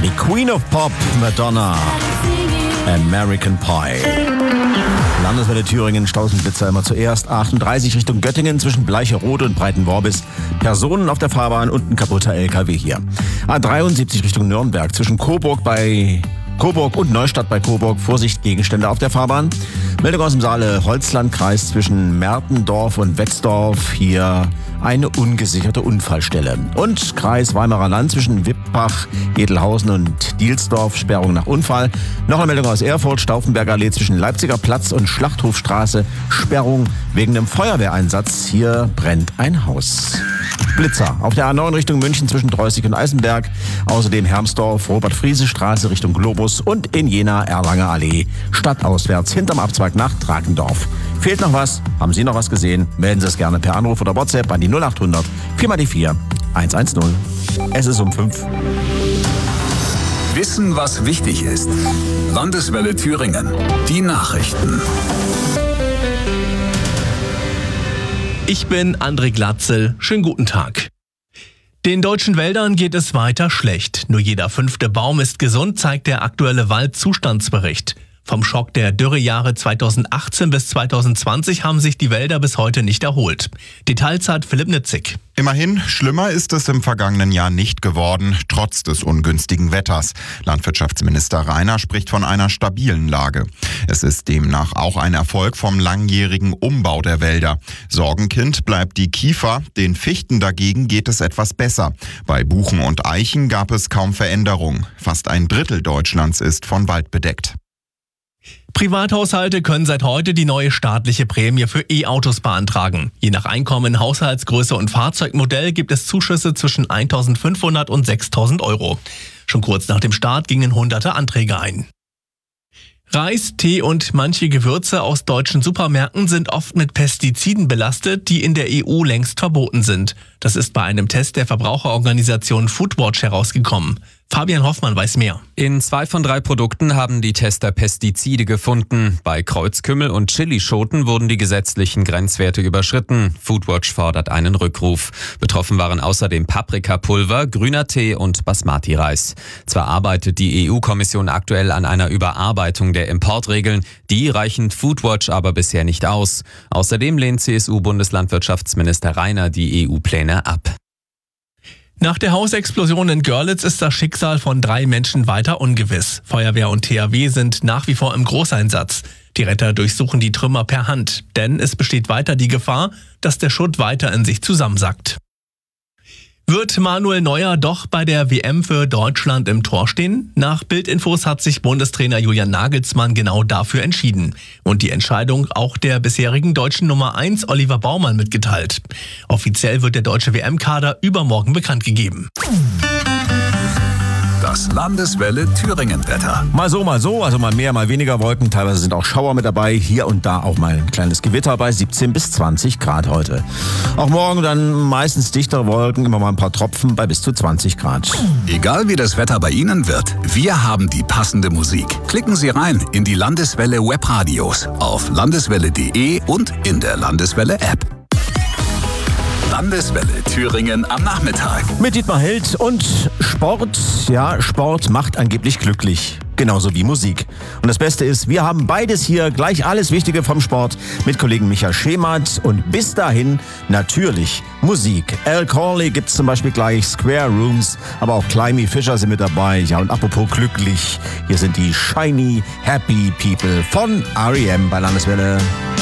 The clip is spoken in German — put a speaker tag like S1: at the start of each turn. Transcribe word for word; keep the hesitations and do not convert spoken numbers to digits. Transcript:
S1: die Queen of Pop, Madonna. American Pie. Landeswelle Thüringen, Stausenblitzer immer zuerst. achtunddreißig Richtung Göttingen zwischen Bleicherode und Breitenworbis. Personen auf der Fahrbahn und ein kaputter L K W hier. A dreiundsiebzig Richtung Nürnberg zwischen Coburg bei Coburg und Neustadt bei Coburg. Vorsicht, Gegenstände auf der Fahrbahn. Meldung aus dem Saale, Holzlandkreis zwischen Mertendorf und Betzdorf. Hier eine ungesicherte Unfallstelle. Und Kreis Weimarer Land zwischen Wippbach, Edelhausen und Dielsdorf. Sperrung nach Unfall. Noch eine Meldung aus Erfurt, Stauffenberger Allee zwischen Leipziger Platz und Schlachthofstraße. Sperrung wegen einem Feuerwehreinsatz. Hier brennt ein Haus. Blitzer auf der A neun Richtung München zwischen Dreußig und Eisenberg. Außerdem Hermsdorf, Robert-Friese-Straße Richtung Globus und in Jena Erlanger Allee stadtauswärts hinterm Abzweig nach Drakendorf. Fehlt noch was? Haben Sie noch was gesehen? Melden Sie es gerne per Anruf oder WhatsApp an die null acht hundert vier mal die vier eins eins null. Es ist um fünf.
S2: Wissen, was wichtig ist. Landeswelle Thüringen. Die Nachrichten.
S3: Ich bin André Glatzel. Schönen guten Tag. Den deutschen Wäldern geht es weiter schlecht. Nur jeder fünfte Baum ist gesund, zeigt der aktuelle Waldzustandsbericht. Vom Schock der Dürrejahre zweitausendachtzehn bis zweitausendzwanzig haben sich die Wälder bis heute nicht erholt. Details hat Philipp Nitzig.
S4: Immerhin, schlimmer ist es im vergangenen Jahr nicht geworden, trotz des ungünstigen Wetters. Landwirtschaftsminister Rainer spricht von einer stabilen Lage. Es ist demnach auch ein Erfolg vom langjährigen Umbau der Wälder. Sorgenkind bleibt die Kiefer, den Fichten dagegen geht es etwas besser. Bei Buchen und Eichen gab es kaum Veränderung. Fast ein Drittel Deutschlands ist von Wald bedeckt.
S3: Privathaushalte können seit heute die neue staatliche Prämie für E-Autos beantragen. Je nach Einkommen, Haushaltsgröße und Fahrzeugmodell gibt es Zuschüsse zwischen eintausendfünfhundert und sechstausend Euro. Schon kurz nach dem Start gingen hunderte Anträge ein. Reis, Tee und manche Gewürze aus deutschen Supermärkten sind oft mit Pestiziden belastet, die in der E U längst verboten sind. Das ist bei einem Test der Verbraucherorganisation Foodwatch herausgekommen. Fabian Hoffmann weiß mehr.
S5: In zwei von drei Produkten haben die Tester Pestizide gefunden. Bei Kreuzkümmel und Chilischoten wurden die gesetzlichen Grenzwerte überschritten. Foodwatch fordert einen Rückruf. Betroffen waren außerdem Paprikapulver, grüner Tee und Basmati-Reis. Zwar arbeitet die E U-Kommission aktuell an einer Überarbeitung der Importregeln, die reichen Foodwatch aber bisher nicht aus. Außerdem lehnt C S U-Bundeslandwirtschaftsminister Rainer die E U-Pläne ab.
S3: Nach der Hausexplosion in Görlitz ist das Schicksal von drei Menschen weiter ungewiss. Feuerwehr und T H W sind nach wie vor im Großeinsatz. Die Retter durchsuchen die Trümmer per Hand, denn es besteht weiter die Gefahr, dass der Schutt weiter in sich zusammensackt. Wird Manuel Neuer doch bei der W M für Deutschland im Tor stehen? Nach Bildinfos hat sich Bundestrainer Julian Nagelsmann genau dafür entschieden. Und die Entscheidung auch der bisherigen deutschen Nummer eins Oliver Baumann mitgeteilt. Offiziell wird der deutsche W M-Kader übermorgen bekannt gegeben.
S2: Das Landeswelle Thüringen-Wetter.
S1: Mal so, mal so, also mal mehr, mal weniger Wolken. Teilweise sind auch Schauer mit dabei. Hier und da auch mal ein kleines Gewitter bei siebzehn bis zwanzig Grad heute. Auch morgen dann meistens dichtere Wolken, immer mal ein paar Tropfen bei bis zu zwanzig Grad.
S2: Egal wie das Wetter bei Ihnen wird, wir haben die passende Musik. Klicken Sie rein in die Landeswelle Webradios auf landeswelle punkt de und in der Landeswelle App. Landeswelle Thüringen am Nachmittag.
S1: Mit Dietmar Held und Sport. Ja, Sport macht angeblich glücklich. Genauso wie Musik. Und das Beste ist, wir haben beides hier, gleich alles Wichtige vom Sport mit Kollegen Micha Schemert und bis dahin natürlich Musik. Al Corley gibt's zum Beispiel gleich, Square Rooms, aber auch Climby Fisher sind mit dabei. Ja, und apropos glücklich, hier sind die Shiny Happy People von R E M bei Landeswelle.